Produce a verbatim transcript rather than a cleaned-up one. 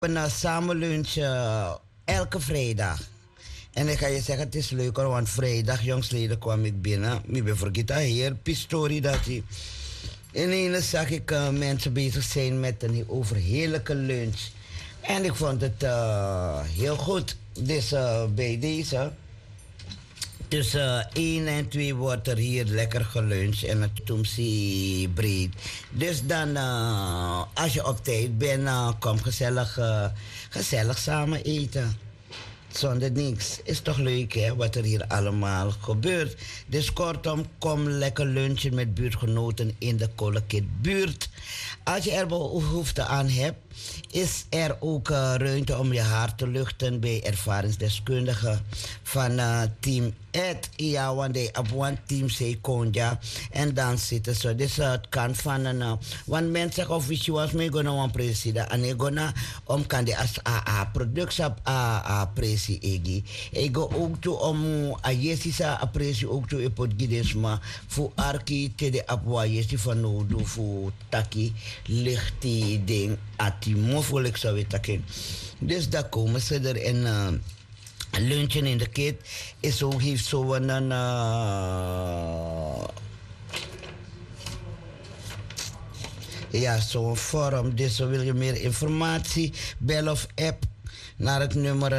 een uh, samenlunch uh, elke vrijdag. En ik ga je zeggen, het is leuker, want vrijdag, jongsleden, kwam ik binnen. Ik ben vergeten hier, pistori dat hij. Ineens zag ik uh, mensen bezig zijn met een overheerlijke lunch. En ik vond het uh, heel goed. Dus uh, bij deze, tussen één en twee wordt er hier lekker geluncht en het toemsie breed. Dus dan, uh, als je op tijd bent, uh, kom gezellig, uh, gezellig samen eten. Zonder niks. Is toch leuk, hè, wat er hier allemaal gebeurt. Dus kortom, kom lekker lunchen met buurtgenoten in de Kolekit-buurt. Als je er behoefte aan hebt, is er ook uh, ruimte om je haar te luchten bij ervaringsdeskundigen van uh, Team Ed. Ja, want die op one team zei Konja. En dan zitten ze. Dus uh, het kan van een... Uh, want mensen zeggen officieel was mee gaan naar president. En ik ga om kan die als A A productie op A A presi egi. Ik ga ook toe om a jesisa a presi ook toe epot gidesma voor arki te de apwa jesi van nodu voor taki lichti ding ati mofulik zou je takken. Dus daar komen ze er en uh, lunchen in de kit is ook heeft zo een uh, ja, zo'n vorm. Dus wil je meer informatie, bel of app naar het nummer